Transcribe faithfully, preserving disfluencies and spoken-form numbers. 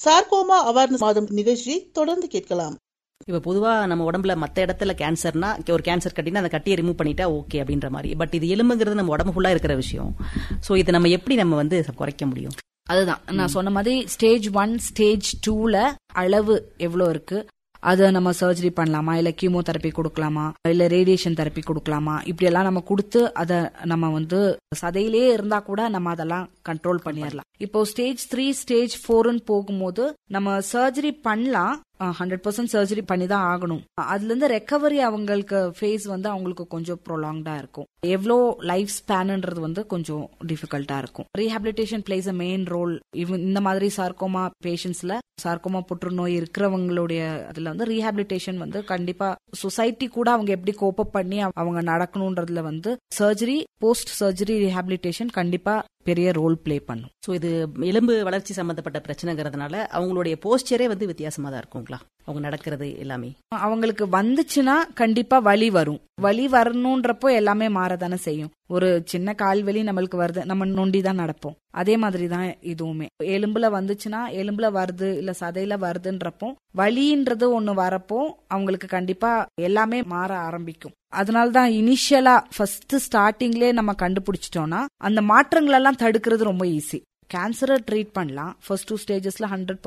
Sarcoma awareness மாதம் நிகழ்ச்சி தொடர்ந்து கேட்கலாம். இப்ப பொதுவா நம்ம உடம்புல மத்த இடத்துல கேன்சர்னா ஒரு கேன்சர் கட்டினா அந்த கட்டியை ரிமூவ் பண்ணிட்டா ஓகே அப்படின்ற மாதிரி. பட் இது எலும்புங்கிறது நம்ம உடம்பு ஃபுல்லா இருக்கிற விஷயம். சோ இது நம்ம எப்படி நம்ம வந்து குறைக்க முடியும்? அதுதான் நான் சொன்ன மாதிரி ஸ்டேஜ் ஒன் ஸ்டேஜ் டூல அளவு எவ்வளவு இருக்கு, அதை நம்ம சர்ஜரி பண்ணலாமா, இல்ல கீமோதெரப்பி கொடுக்கலாமா, இல்ல ரேடியேஷன் தெரப்பி கொடுக்கலாமா, இப்படி எல்லாம் நம்ம கொடுத்து அதை நம்ம வந்து சதையிலே இருந்தா கூட நம்ம அதெல்லாம் கண்ட்ரோல் பண்ணிடலாம். இப்போ ஸ்டேஜ் த்ரீ ஸ்டேஜ் போர்னு போகும்போது நம்ம சர்ஜரி பண்ணலாம், ஹண்ட்ரட் பர்சன்ட் சர்ஜரி பண்ணி தான் ஆகணும். அதுல இருந்து ரெக்கவரி அவங்களுக்கு ஃபேஸ் வந்து அவங்களுக்கு கொஞ்சம் ப்ரொலாங்டா இருக்கும். எவ்வளோ லைஃப் ஸ்பேன்ன்றது வந்து கொஞ்சம் டிஃபிகல்ட்டா இருக்கும். ரீஹாபிலிட்டேஷன் பிளேஸ் அ மெயின் ரோல். இந்த மாதிரி சார்கோமா பேஷண்ட்ஸ்ல, சார்கோமா புற்றுநோய் இருக்கிறவங்களுடைய அதுல வந்து ரீஹாபிலிட்டேஷன் வந்து கண்டிப்பா சொசைட்டி கூட அவங்க எப்படி கோப்பப் பண்ணி அவங்க நடக்கணும்ன்றதுல வந்து சர்ஜரி போஸ்ட் சர்ஜரி ரீஹாபிலிட்டேஷன் கண்டிப்பா பெரிய ரோல் பிளே பண்ணும். சோ இது எலும்பு வளர்ச்சி சம்பந்தப்பட்ட பிரச்சனைங்கிறதுனால அவங்களுடைய போஸ்டரே வந்து வித்தியாசமா தான் இருக்குங்களா, அவங்க நடக்கிறது எல்லாமே? அவங்களுக்கு வந்துச்சுன்னா கண்டிப்பா வலி வரும். வலி வரணும்ன்றப்போ எல்லாமே மாறதானே செய்யும். ஒரு சின்ன கால் வலி நம்மளுக்கு வருது, நம்ம நொண்டி தான் நடப்போம். அதே மாதிரி தான் இதுவுமே. எலும்புல வந்துச்சுன்னா எலும்புல வருது இல்ல சதையில வருதுன்றப்போ வலின்றது ஒண்ணு வரப்போ அவங்களுக்கு கண்டிப்பா எல்லாமே மாற ஆரம்பிக்கும். அதனாலதான் இனிஷியலா ஃபர்ஸ்ட் ஸ்டார்டிங்லேயே நம்ம கண்டுபிடிச்சிட்டோம்னா அந்த மாற்றங்கள் எல்லாம் தடுக்கிறது ரொம்ப ஈஸி. கேன்சரை ட்ரீட் பண்ணலாம். First two ஸ்டேஜஸ்ல hundred